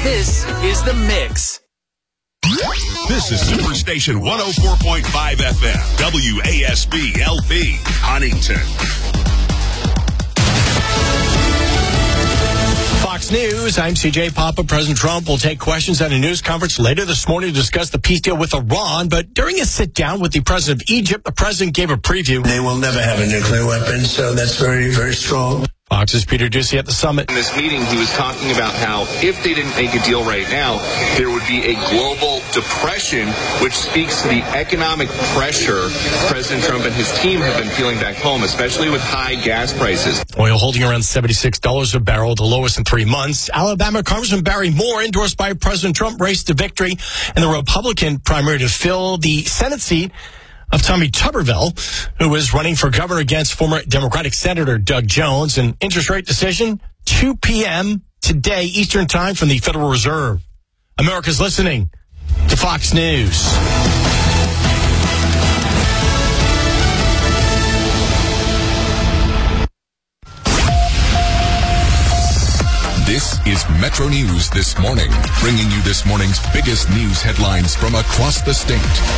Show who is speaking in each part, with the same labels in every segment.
Speaker 1: This is The Mix.
Speaker 2: This is Superstation 104.5 FM, WASB LP, Huntington.
Speaker 3: Fox News, I'm CJ Papa. President Trump will take questions at a news conference later this morning to discuss the peace deal with Iran. But during a sit-down with the president of Egypt, the president gave a preview.
Speaker 4: They will never have a nuclear weapon, so that's very, very strong.
Speaker 3: Fox's Peter Doocy at the summit.
Speaker 5: In this meeting, he was talking about how if they didn't make a deal right now, there would be a global depression, which speaks to the economic pressure President Trump and his team have been feeling back home, especially with high gas prices.
Speaker 3: Oil holding around $76 a barrel, the lowest in 3 months. Alabama Congressman Barry Moore, endorsed by President Trump, raced to victory in the Republican primary to fill the Senate seat of Tommy Tuberville, who is running for governor against former Democratic Senator Doug Jones. An interest rate decision, 2 p.m. today, Eastern Time from the Federal Reserve. America's listening to Fox News.
Speaker 2: This is Metro News This Morning, bringing you this morning's biggest news headlines from across the state.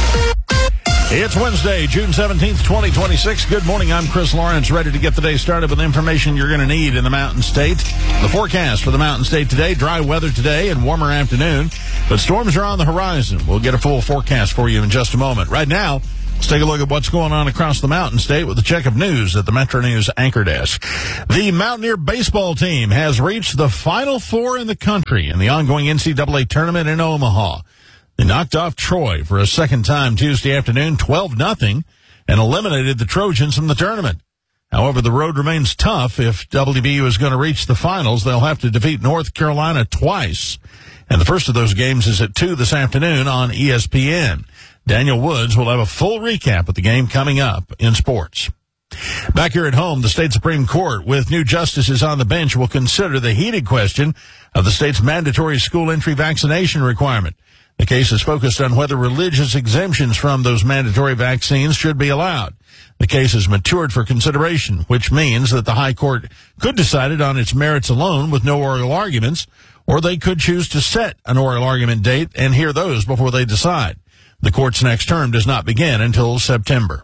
Speaker 6: It's Wednesday, June 17th, 2026. Good morning. I'm Chris Lawrence, ready to get the day started with information you're going to need in the Mountain State. The forecast for the Mountain State today, dry weather today and warmer afternoon, but storms are on the horizon. We'll get a full forecast for you in just a moment. Right now, let's take a look at what's going on across the Mountain State with a check of news at the Metro News Anchor Desk. The Mountaineer baseball team has reached the Final Four in the country in the ongoing NCAA tournament in Omaha. They knocked off Troy for a second time Tuesday afternoon, 12-0, and eliminated the Trojans from the tournament. However, the road remains tough. If WVU is going to reach the finals, they'll have to defeat North Carolina twice. And the first of those games is at 2 this afternoon on ESPN. Daniel Woods will have a full recap of the game coming up in sports. Back here at home, the state Supreme Court, with new justices on the bench, will consider the heated question of the state's mandatory school entry vaccination requirement. The case is focused on whether religious exemptions from those mandatory vaccines should be allowed. The case has matured for consideration, which means that the High Court could decide it on its merits alone with no oral arguments, or they could choose to set an oral argument date and hear those before they decide. The court's next term does not begin until September.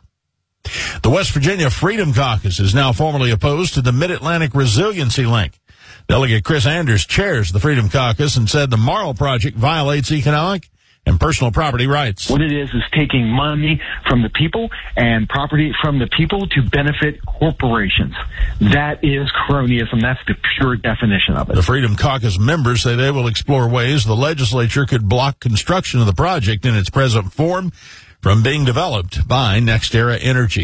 Speaker 6: The West Virginia Freedom Caucus is now formally opposed to the Mid-Atlantic Resiliency Link. Delegate Chris Anders chairs the Freedom Caucus and said the Marl Project violates economic and personal property rights.
Speaker 7: What it is taking money from the people and property from the people to benefit corporations. That is cronyism. That's the pure definition of it.
Speaker 6: The Freedom Caucus members say they will explore ways the legislature could block construction of the project in its present form from being developed by NextEra Energy.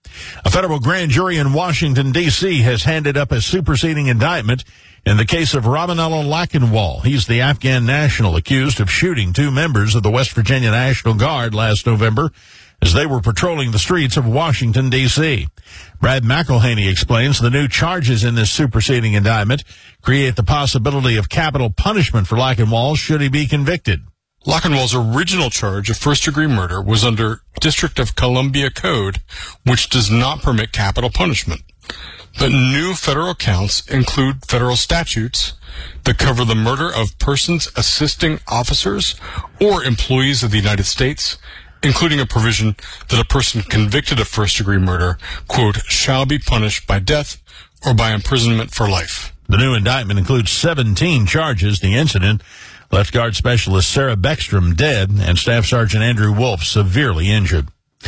Speaker 6: A federal grand jury in Washington, D.C. has handed up a superseding indictment in the case of Ramanullah Lachenwall. He's the Afghan national accused of shooting 2 members of the West Virginia National Guard last November as they were patrolling the streets of Washington, D.C. Brad McElhaney explains the new charges in this superseding indictment create the possibility of capital punishment for Lachenwall should he be convicted.
Speaker 8: Lachenwall's original charge of first-degree murder was under District of Columbia Code, which does not permit capital punishment. But new federal counts include federal statutes that cover the murder of persons assisting officers or employees of the United States, including a provision that a person convicted of first-degree murder, quote, shall be punished by death or by imprisonment for life.
Speaker 6: The new indictment includes 17 charges. The incident left Guard Specialist Sarah Beckstrom dead and Staff Sergeant Andrew Wolf severely injured.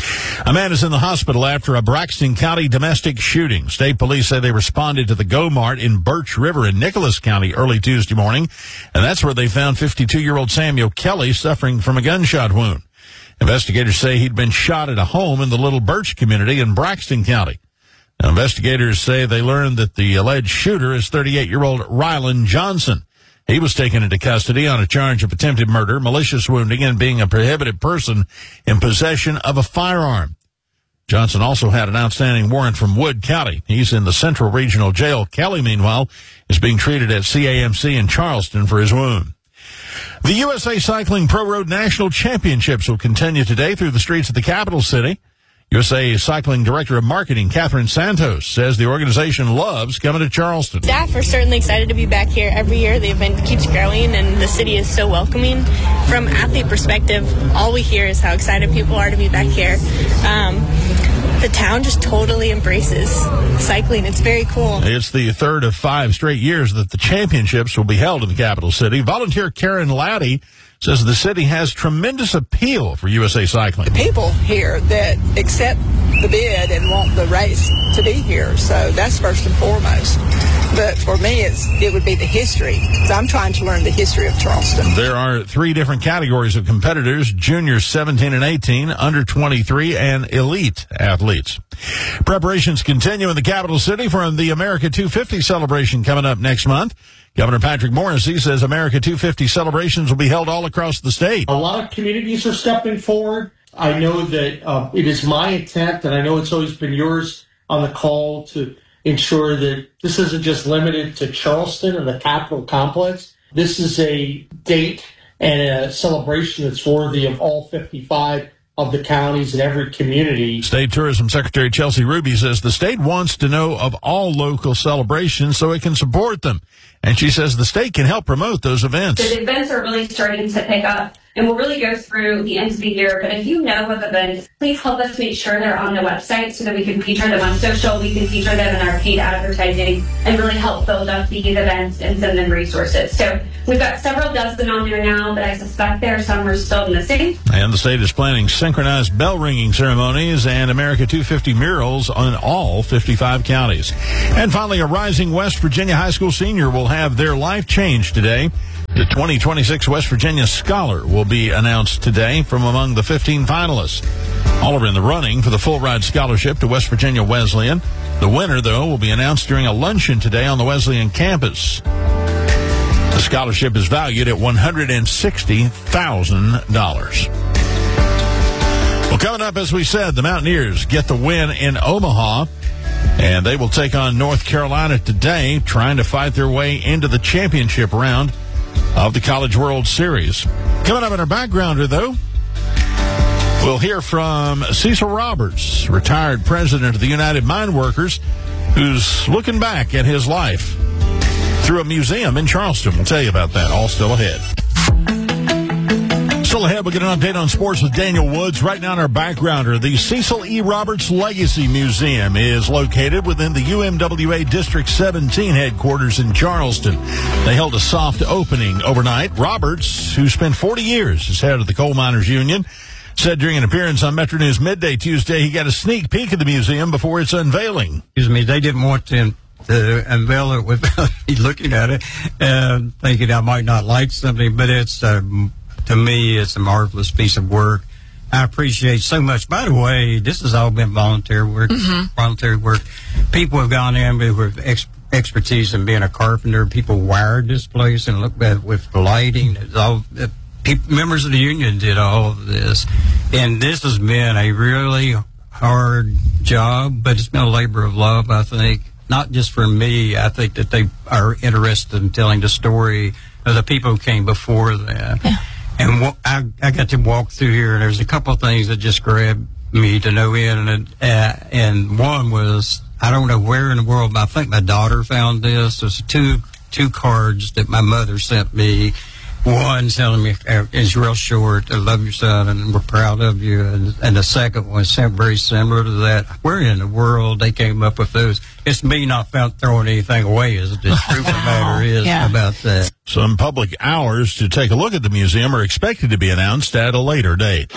Speaker 6: A man is in the hospital after a Braxton County domestic shooting. State police say they responded to the Go Mart in Birch River in Nicholas County early Tuesday morning, and that's where they found 52-year-old Samuel Kelly suffering from a gunshot wound. Investigators say he'd been shot at a home in the Little Birch community in Braxton County. Now, investigators say they learned that the alleged shooter is 38-year-old Rylan Johnson. He was taken into custody on a charge of attempted murder, malicious wounding, and being a prohibited person in possession of a firearm. Johnson also had an outstanding warrant from Wood County. He's in the Central Regional Jail. Kelly, meanwhile, is being treated at CAMC in Charleston for his wound. The USA Cycling Pro Road National Championships will continue today through the streets of the capital city. USA Cycling Director of Marketing, Catherine Santos, says the organization loves coming to Charleston.
Speaker 9: Staff are certainly excited to be back here every year. The event keeps growing, and the city is so welcoming. From athlete perspective, all we hear is how excited people are to be back here. The town just totally embraces cycling. It's very cool.
Speaker 6: It's the third of 5 straight years that the championships will be held in the capital city. Volunteer Karen Laddie says the city has tremendous appeal for USA Cycling.
Speaker 10: People here that accept the bid and want the race to be here, so that's first and foremost. But for me, it would be the history. I'm trying to learn the history of Charleston.
Speaker 6: There are 3 different categories of competitors: juniors 17 and 18, under 23, and elite athletes. Preparations continue in the capital city for the America 250 celebration coming up next month. Governor Patrick Morrisey says America 250 celebrations will be held all across the state.
Speaker 11: A lot of communities are stepping forward. I know that it is my intent, and I know it's always been yours on the call, to ensure that this isn't just limited to Charleston and the Capitol complex. This is a date and a celebration that's worthy of all 55 of the counties and every community.
Speaker 6: State Tourism Secretary Chelsea Ruby says the state wants to know of all local celebrations so it can support them. And she says the state can help promote those events.
Speaker 12: The events are really starting to pick up, and we'll really go through the end of the year. But if you know of events, please help us make sure they're on the website so that we can feature them on social, we can feature them in our paid advertising, and really help build up these events and send them resources. So we've got several dozen on there now, but I suspect there are some we're still missing.
Speaker 6: And the state is planning synchronized bell ringing ceremonies and America 250 murals on all 55 counties. And finally, a rising West Virginia high school senior will have their life changed today. The 2026 West Virginia Scholar will be announced today from among the 15 finalists. All are in the running for the full ride scholarship to West Virginia Wesleyan. The winner, though, will be announced during a luncheon today on the Wesleyan campus. The scholarship is valued at $160,000. Well, coming up, as we said, the Mountaineers get the win in Omaha, and they will take on North Carolina today, trying to fight their way into the championship round of the College World Series. Coming up in our backgrounder, though, we'll hear from Cecil Roberts, retired president of the United Mine Workers, who's looking back at his life through a museum in Charleston. We'll tell you about that. All still ahead. Still ahead, we'll get an update on sports with Daniel Woods. Right now in our backgrounder, the Cecil E. Roberts Legacy Museum is located within the UMWA District 17 headquarters in Charleston. They held a soft opening overnight. Roberts, who spent 40 years as head of the Coal Miners Union, said during an appearance on Metro News Midday Tuesday he got a sneak peek of the museum before its unveiling.
Speaker 13: Excuse me, they didn't want to unveil it without me looking at it and thinking I might not like something, but it's to me, it's a marvelous piece of work. I appreciate so much. By the way, this has all been volunteer work. Voluntary work. People have gone in with expertise in being a carpenter. People wired this place and looked at with lighting. It's all members of the union did all of this, and this has been a really hard job, but it's been a labor of love. I think not just for me. I think that they are interested in telling the story of the people who came before that. Yeah. And I got to walk through here, and there's a couple of things that just grabbed me to no end. And one was, I don't know where in the world, but I think my daughter found this. There's two cards that my mother sent me. One telling me, it's real short, I love your son and we're proud of you. And the second one is very similar to that. Where in the world they came up with those? It's me not throwing anything away, is the truth of the matter is about that.
Speaker 6: Some public hours to take a look at the museum are expected to be announced at a later date.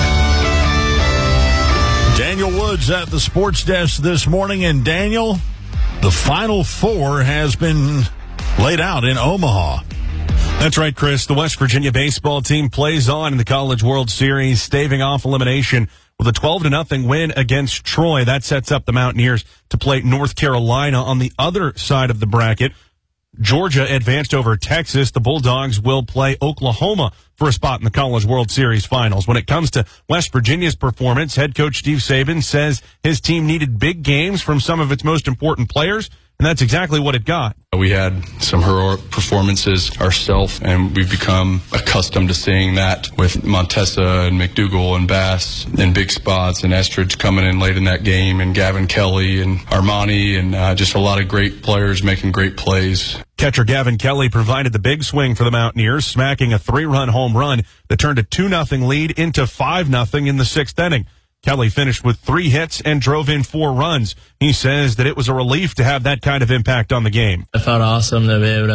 Speaker 6: Daniel Woods at the sports desk this morning. And Daniel, the Final Four has been laid out in Omaha.
Speaker 14: That's right, Chris. The West Virginia baseball team plays on in the College World Series, staving off elimination with a 12-0 win against Troy. That sets up the Mountaineers to play North Carolina on the other side of the bracket. Georgia advanced over Texas. The Bulldogs will play Oklahoma for a spot in the College World Series finals. When it comes to West Virginia's performance, head coach Steve Saban says his team needed big games from some of its most important players. and that's exactly what it got.
Speaker 8: We had some heroic performances ourselves, and we've become accustomed to seeing that with Montessa and McDougal and Bass in big spots, and Estridge coming in late in that game, and Gavin Kelly and Armani, and just a lot of great players making great plays.
Speaker 14: Catcher Gavin Kelly provided the big swing for the Mountaineers, smacking a 3-run home run that turned a 2-0 lead into 5-0 in the 6th inning. Kelly finished with 3 hits and drove in 4 runs. He says that it was a relief to have that kind of impact on the game.
Speaker 15: I felt awesome to be able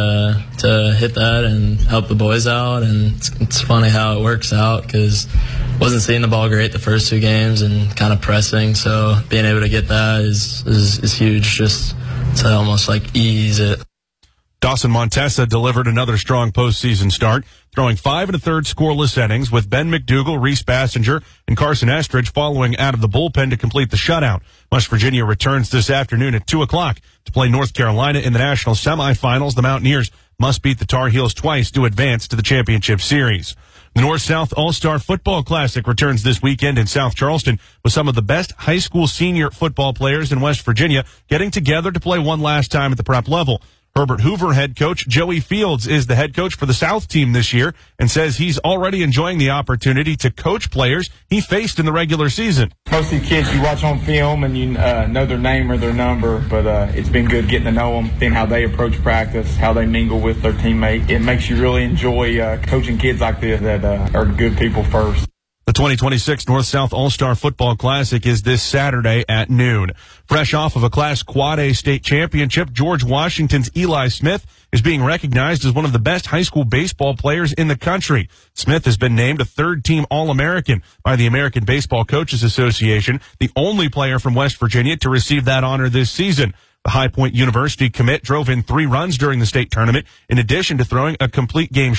Speaker 15: to hit that and help the boys out, and it's funny how it works out because wasn't seeing the ball great the first 2 games and kind of pressing, so being able to get that is huge, just to almost like ease it.
Speaker 14: Dawson Montessa delivered another strong postseason start, throwing 5 1/3 scoreless innings with Ben McDougal, Reese Bassinger, and Carson Estridge following out of the bullpen to complete the shutout. West Virginia returns this afternoon at 2 o'clock to play North Carolina in the national semifinals. The Mountaineers must beat the Tar Heels twice to advance to the championship series. The North-South All-Star Football Classic returns this weekend in South Charleston with some of the best high school senior football players in West Virginia getting together to play one last time at the prep level. Herbert Hoover head coach Joey Fields is the head coach for the South team this year and says he's already enjoying the opportunity to coach players he faced in the regular season.
Speaker 16: Most of the kids you watch on film and you know their name or their number, but it's been good getting to know them, seeing how they approach practice, how they mingle with their teammates. It makes you really enjoy coaching kids like this that are good people first.
Speaker 14: The 2026 North-South All-Star Football Classic is this Saturday at noon. Fresh off of a Class Quad A state championship, George Washington's Eli Smith is being recognized as one of the best high school baseball players in the country. Smith has been named a 3rd-team All-American by the American Baseball Coaches Association, the only player from West Virginia to receive that honor this season. The High Point University commit drove in 3 runs during the state tournament, in addition to throwing a complete game